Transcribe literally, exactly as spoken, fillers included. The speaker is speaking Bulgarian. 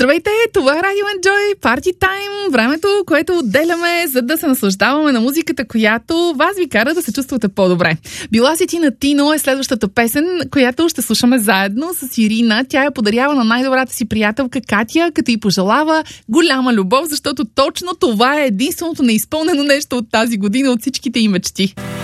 Здравейте, това е Radio Enjoy Party Time, времето, което отделяме, за да се наслаждаваме на музиката, която вас ви кара да се чувствате по-добре. Била си ти на Тино е следващата песен, която ще слушаме заедно с Ирина. Тя я подарява на най-добрата си приятелка Катя, като й пожелава голяма любов, защото точно това е единственото неизпълнено нещо от тази година от всичките й мечти.